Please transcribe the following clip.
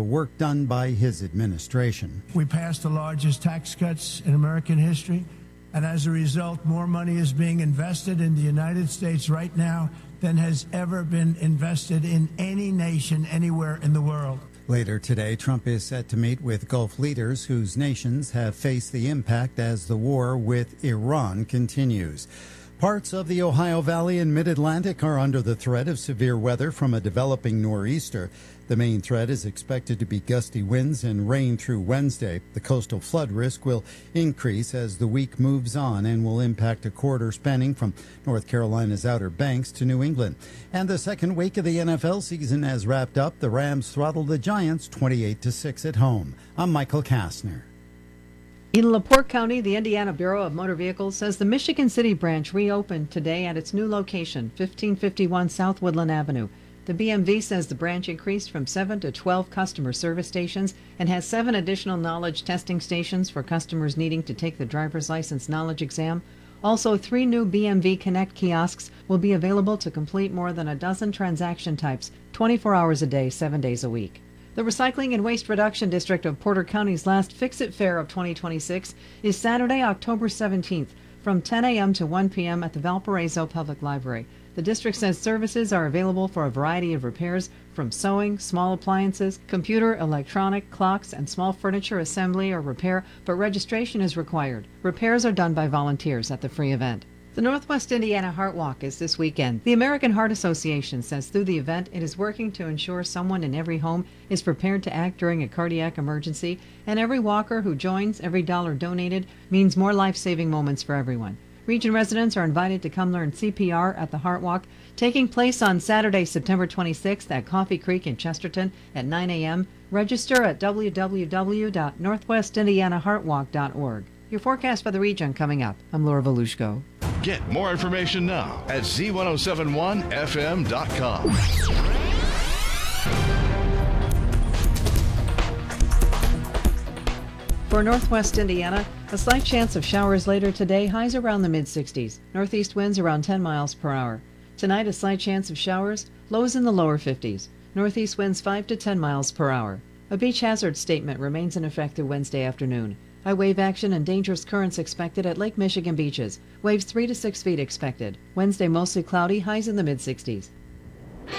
the work done by his administration. We passed the largest tax cuts in American history, and as a result, more money is being invested in the United States right now than has ever been invested in any nation anywhere in the world. Later today, Trump is set to meet with Gulf leaders whose nations have faced the impact as the war with Iran continues. Parts of the Ohio Valley and Mid-Atlantic are under the threat of severe weather from a developing nor'easter. The main threat is expected to be gusty winds and rain through Wednesday. The coastal flood risk will increase as the week moves on and will impact a corridor spanning from North Carolina's Outer Banks to New England. And the second week of the NFL season has wrapped up. The Rams throttled the Giants 28-6 at home. I'm Michael Kastner. In LaPorte County, the Indiana Bureau of Motor Vehicles says the Michigan City branch reopened today at its new location, 1551 South Woodland Avenue. The BMV says the branch increased from 7 to 12 customer service stations and has 7 additional knowledge testing stations for customers needing to take the driver's license knowledge exam. Also, 3 new BMV Connect kiosks will be available to complete more than a dozen transaction types, 24 hours a day, 7 days a week. The Recycling and Waste Reduction District of Porter County's last Fix-It Fair of 2026 is Saturday, October 17th, from 10 a.m. to 1 p.m. at the Valparaiso Public Library. The district says services are available for a variety of repairs, from sewing, small appliances, computer, electronic, clocks, and small furniture assembly or repair, but registration is required. Repairs are done by volunteers at the free event. The Northwest Indiana Heart Walk is this weekend. The American Heart Association says through the event it is working to ensure someone in every home is prepared to act during a cardiac emergency, and every walker who joins, every dollar donated, means more life-saving moments for everyone. Region residents are invited to come learn CPR at the Heart Walk, taking place on Saturday, September 26th at Coffee Creek in Chesterton at 9 a.m. Register at www.northwestindianaheartwalk.org. Your forecast for the region coming up. I'm Laura Volushko. Get more information now at z1071fm.com. For Northwest Indiana, a slight chance of showers later today, highs around the mid-60s. Northeast winds around 10 miles per hour. Tonight, a slight chance of showers, lows in the lower 50s. Northeast winds 5 to 10 miles per hour. A beach hazard statement remains in effect through Wednesday afternoon. High wave action and dangerous currents expected at Lake Michigan beaches. Waves 3 to 6 feet expected. Wednesday mostly cloudy, highs in the mid-60s.